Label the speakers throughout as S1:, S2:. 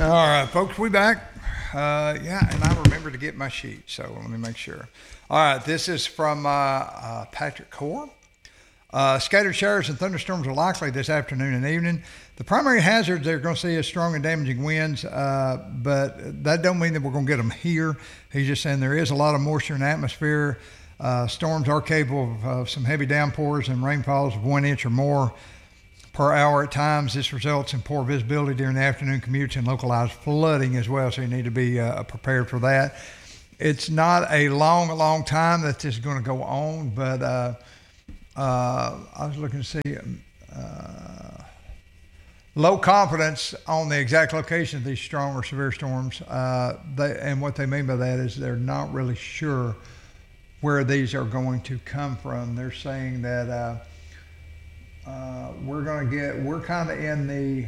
S1: All right, folks, we back. Yeah, and I remember to get my sheet, so let me make sure. All right, this is from Patrick Core. Scattered showers and thunderstorms are likely this afternoon and evening. The primary hazards they're going to see is strong and damaging winds, but that don't mean that we're going to get them here. He's just saying there is a lot of moisture in the atmosphere. Storms are capable of some heavy downpours and rainfalls of 1 inch or more per hour at times. This results in poor visibility during the afternoon commutes and localized flooding as well, so you need to be prepared for that. It's not a long time that this is going to go on, but I was looking to see low confidence on the exact location of these strong or severe storms. And what they mean by that is they're not really sure where these are going to come from. They're saying that we're kind of in the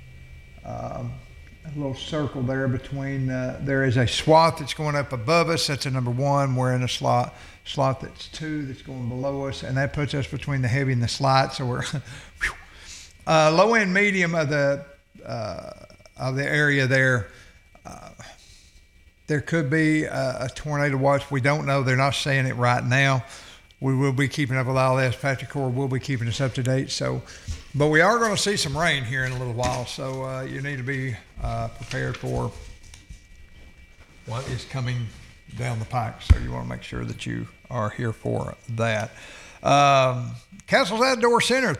S1: little circle there between, there is a swath that's going up above us. That's a number one. We're in a slot that's two that's going below us, and that puts us between the heavy and the slight. So we're low and medium of the area there. There could be a tornado watch. We don't know. They're not saying it right now. We will be keeping up with all this. Patrick Core will be keeping us up to date. So, but we are going to see some rain here in a little while. So you need to be prepared for what is coming down the pike. So you want to make sure that you are here for that. Castle's Outdoor Center,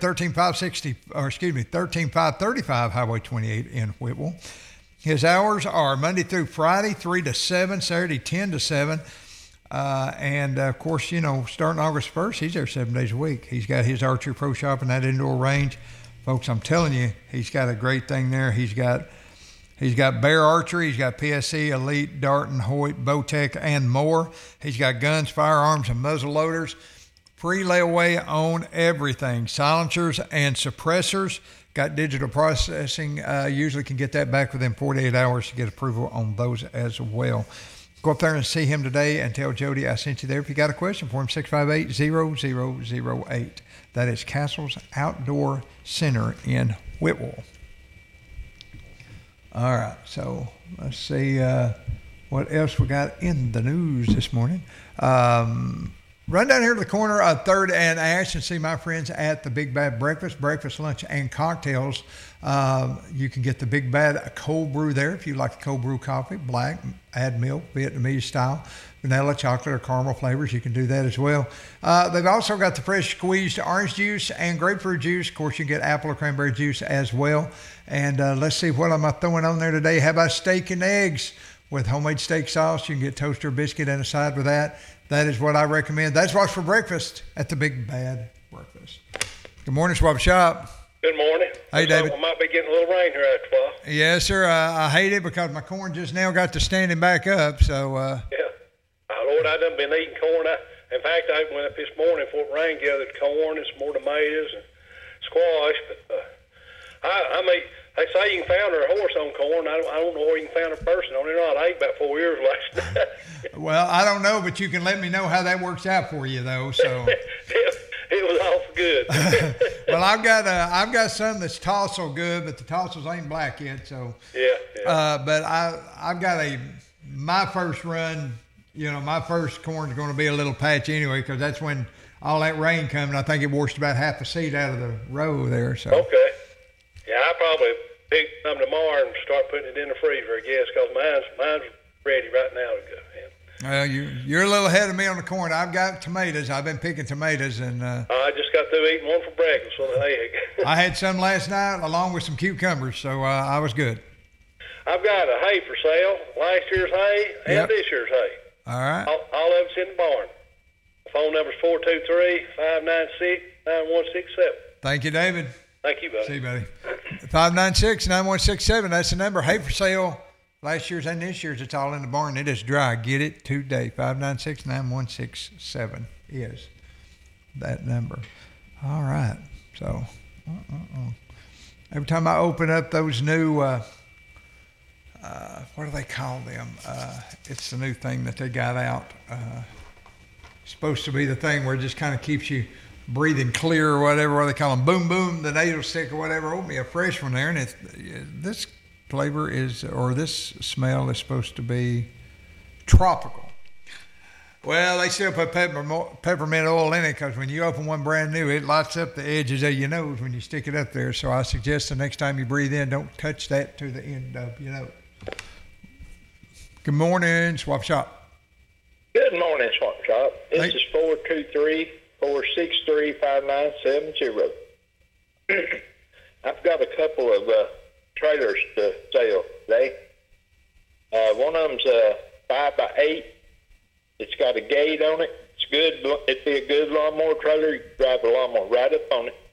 S1: 13535 Highway 28 in Whitwell. His hours are Monday through Friday, 3 to 7, Saturday, 10 to 7. And of course, starting August 1st, he's there 7 days a week. He's got his archery pro shop in that indoor range. Folks, I'm telling you, he's got a great thing there. He's got bear archery. He's got PSE, Elite, Darton, Hoyt, Bowtech, and more. He's got guns, firearms, and muzzle loaders. Free layaway on everything. Silencers and suppressors. Got digital processing. Usually can get that back within 48 hours to get approval on those as well. Go up there and see him today and tell Jody I sent you there. If you got a question for him, 658-0008. That is Castle's Outdoor Center in Whitwell. All right, so let's see what else we got in the news this morning. Run down here to the corner of 3rd and Ash and see my friends at the Big Bad Breakfast, lunch, and cocktails. You can get the Big Bad cold brew there if you like the cold brew coffee, black, add milk, Vietnamese style, vanilla, chocolate, or caramel flavors. You can do that as well. They've also got the fresh squeezed orange juice and grapefruit juice. Of course, you can get apple or cranberry juice as well. And let's see, what am I throwing on there today? How about steak and eggs with homemade steak sauce? You can get toast or biscuit and a side with that. That is what I recommend. That's what's for breakfast at the Big Bad Breakfast. Good morning, Swap Shop.
S2: Good morning.
S1: Hey, David.
S2: We might be getting a little rain here after a while.
S1: Yes, sir. I hate it because my corn just now got to standing back up. So.
S2: Yeah. Lord, I done been eating corn. In fact, I went up this morning before it rained, gathered corn and some more tomatoes and squash. But they say you can founder a horse on corn. I don't know where you can founder a person on it or not. I ate about 4 years last night.
S1: Well, I don't know, but you can let me know how that works out for you, though. So.
S2: It was awful good.
S1: Well, I've got some that's tossel good, but the tossels ain't black yet. So.
S2: Yeah.
S1: But I've got my first run. My first corn's going to be a little patch anyway, because that's when all that rain comes. And I think it washed about half a seed out of the row there. So.
S2: Okay. Yeah, I'll probably pick some tomorrow and start putting it in the freezer, I guess, because mine's ready right now to go. Yeah.
S1: Well, you're a little ahead of me on the corn. I've got tomatoes. I've been picking tomatoes, and
S2: I just got through eating one for breakfast with an egg.
S1: I had some last night along with some cucumbers, so I was good.
S2: I've got a hay for sale, last year's hay and this year's hay.
S1: All right.
S2: All of it's in the barn. The phone number's 423-596-9167.
S1: Thank you, David.
S2: Thank you, buddy.
S1: See you, buddy. 596-9167. That's the number. Hay for sale. Last year's and this year's, it's all in the barn. It is dry. Get it today. 596-9167 is that number. All right. So, every time I open up those new, what do they call them? It's the new thing that they got out. Supposed to be the thing where it just kind of keeps you breathing clear or whatever, what they call them. Boom, boom, the nasal stick or whatever. Open me a fresh one there, and this flavor this smell is supposed to be tropical. Well, they still put peppermint oil in it because when you open one brand new, it lights up the edges of your nose when you stick it up there. So I suggest the next time you breathe in, don't touch that to the end of your nose. Good morning, Swap Shop.
S3: Good morning, Swap Shop. This is 423-463-5970. I've got a couple of trailers to sell today. One of them's 5x8. It's got a gate on it. It's good. It'd be a good lawnmower trailer. You can drive a lawnmower right up on it.